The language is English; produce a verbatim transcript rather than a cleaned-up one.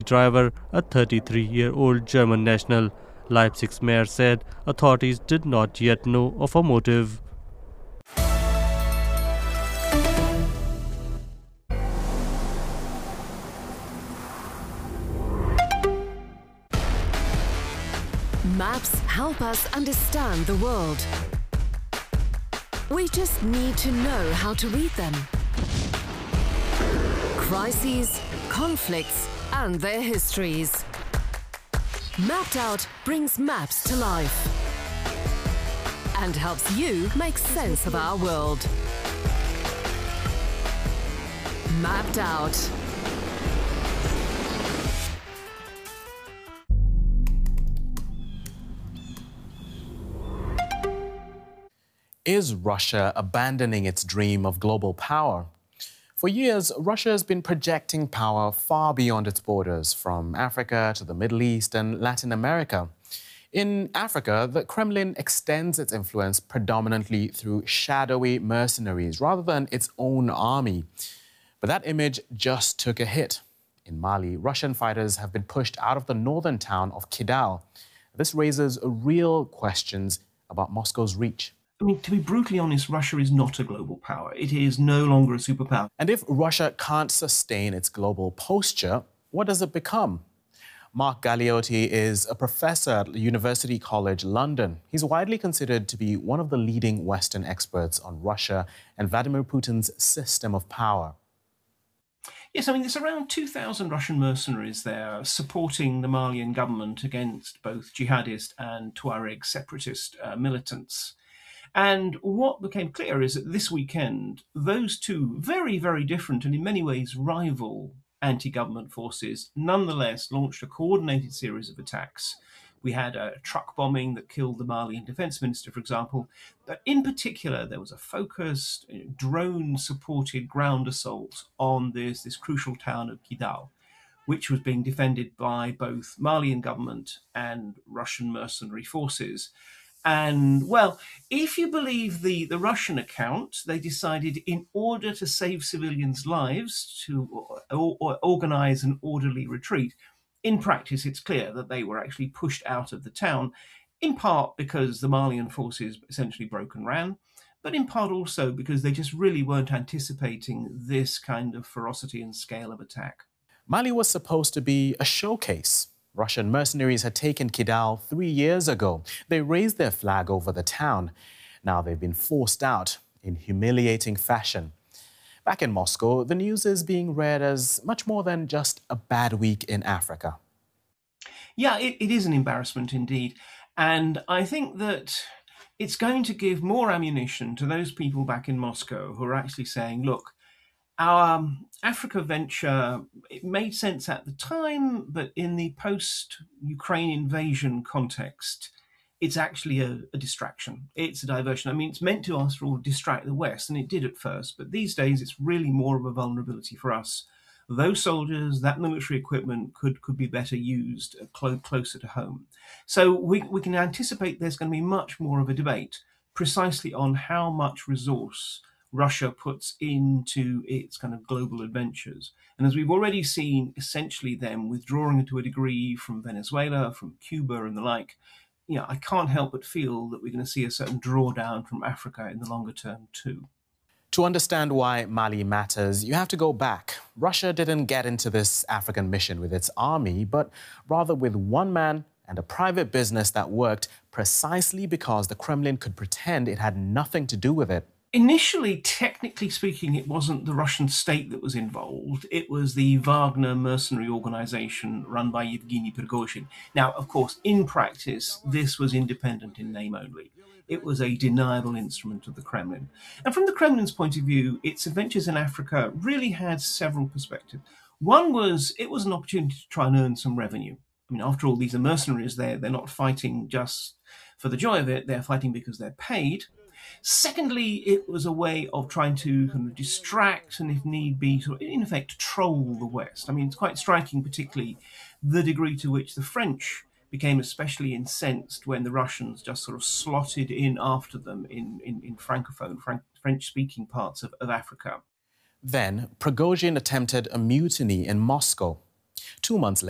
driver, a thirty-three-year-old German national. Leipzig's mayor said authorities did not yet know of a motive. Maps help us understand the world. We just need to know how to read them. Crises, conflicts, and their histories. Mapped Out brings maps to life and helps you make sense of our world. Mapped Out. Is Russia abandoning its dream of global power? For years, Russia has been projecting power far beyond its borders, from Africa to the Middle East and Latin America. In Africa, the Kremlin extends its influence predominantly through shadowy mercenaries rather than its own army. But that image just took a hit. In Mali, Russian fighters have been pushed out of the northern town of Kidal. This raises real questions about Moscow's reach. I mean, to be brutally honest, Russia is not a global power. It is no longer a superpower. And if Russia can't sustain its global posture, what does it become? Mark Galeotti is a professor at University College London. He's widely considered to be one of the leading Western experts on Russia and Vladimir Putin's system of power. Yes, I mean, there's around two thousand Russian mercenaries there supporting the Malian government against both jihadist and Tuareg separatist uh, militants. And what became clear is that this weekend, those two very, very different and in many ways rival anti-government forces nonetheless launched a coordinated series of attacks. We had a truck bombing that killed the Malian defense minister, for example. But in particular, there was a focused, you know, drone-supported ground assault on this, this crucial town of Kidal, which was being defended by both Malian government and Russian mercenary forces. And, well, if you believe the, the Russian account, they decided in order to save civilians' lives to or, or organize an orderly retreat. In practice, it's clear that they were actually pushed out of the town, in part because the Malian forces essentially broke and ran, but in part also because they just really weren't anticipating this kind of ferocity and scale of attack. Mali was supposed to be a showcase. Russian mercenaries had taken Kidal three years ago. They raised their flag over the town. Now they've been forced out in humiliating fashion. Back in Moscow, the news is being read as much more than just a bad week in Africa. Yeah, it, it is an embarrassment indeed. And I think that it's going to give more ammunition to those people back in Moscow who are actually saying, look, our Africa venture, it made sense at the time, but in the post-Ukraine invasion context, it's actually a, a distraction. It's a diversion. I mean, it's meant to, after all, distract the West, and it did at first, but these days it's really more of a vulnerability for us. Those soldiers, that military equipment could, could be better used clo- closer to home. So we, we can anticipate there's going to be much more of a debate precisely on how much resource Russia puts into its kind of global adventures. And as we've already seen, essentially them withdrawing to a degree from Venezuela, from Cuba and the like, you know, I can't help but feel that we're going to see a certain drawdown from Africa in the longer term too. To understand why Mali matters, you have to go back. Russia didn't get into this African mission with its army, but rather with one man and a private business that worked precisely because the Kremlin could pretend it had nothing to do with it. Initially, technically speaking, it wasn't the Russian state that was involved. It was the Wagner mercenary organization run by Yevgeny Prigozhin. Now, of course, in practice, this was independent in name only. It was a deniable instrument of the Kremlin. And from the Kremlin's point of view, its adventures in Africa really had several perspectives. One was it was an opportunity to try and earn some revenue. I mean, after all, these are mercenaries. They're, they're not fighting just for the joy of it. They're fighting because they're paid. Secondly, it was a way of trying to kind of distract and, if need be, sort of, in effect, troll the West. I mean, it's quite striking, particularly the degree to which the French became especially incensed when the Russians just sort of slotted in after them in, in, in Francophone, Frank, French-speaking parts of, of Africa. Then, Prigozhin attempted a mutiny in Moscow. Two months later,